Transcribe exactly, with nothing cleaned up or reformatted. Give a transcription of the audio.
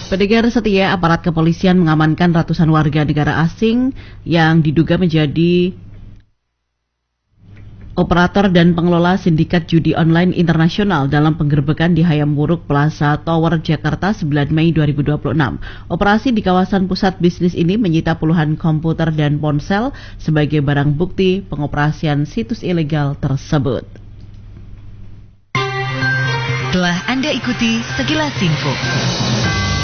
Pendengar setia, aparat kepolisian mengamankan ratusan warga negara asing yang diduga menjadi operator dan pengelola sindikat judi online internasional dalam penggerbekan di Hayam Wuruk Plaza Tower, Jakarta sembilan Mei dua ribu dua puluh enam. Operasi di kawasan pusat bisnis ini menyita puluhan komputer dan ponsel sebagai barang bukti pengoperasian situs ilegal tersebut. Telah Anda ikuti Sekilas Info.